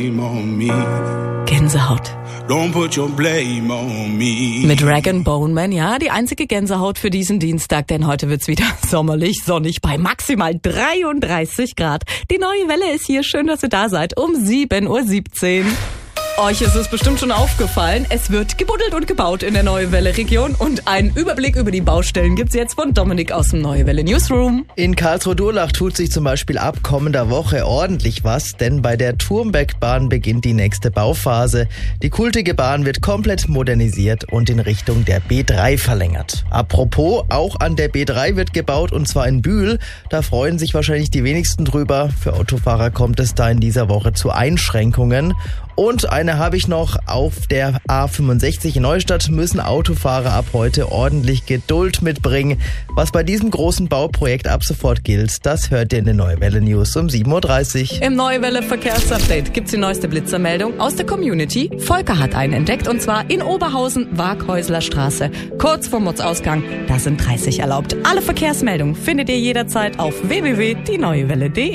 Gänsehaut. Don't put your blame on me. Mit Rag & Bone Man, ja, die einzige Gänsehaut für diesen Dienstag, denn heute wird's wieder sommerlich, sonnig bei maximal 33 Grad. Die neue Welle ist hier, schön, dass ihr da seid, um 7:17 Uhr. Euch ist es bestimmt schon aufgefallen, es wird gebuddelt und gebaut in der Neue Welle Region und einen Überblick über die Baustellen gibt's jetzt von Dominik aus dem Neue Welle Newsroom. In Karlsruhe-Durlach tut sich zum Beispiel ab kommender Woche ordentlich was, denn bei der Turmbergbahn beginnt die nächste Bauphase. Die kultige Bahn wird komplett modernisiert und in Richtung der B3 verlängert. Apropos, auch an der B3 wird gebaut und zwar in Bühl. Da freuen sich wahrscheinlich die wenigsten drüber. Für Autofahrer kommt es da in dieser Woche zu Einschränkungen. Und eine habe ich noch, auf der A65 in Neustadt müssen Autofahrer ab heute ordentlich Geduld mitbringen. Was bei diesem großen Bauprojekt ab sofort gilt, das hört ihr in den Neue Welle News um 7:30 Uhr. Im Neue Welle Verkehrsupdate gibt's die neueste Blitzermeldung aus der Community. Volker hat einen entdeckt und zwar in Oberhausen, Waghäusler Straße. Kurz vor Mutzausgang, da sind 30 erlaubt. Alle Verkehrsmeldungen findet ihr jederzeit auf www.dieneuewelle.de.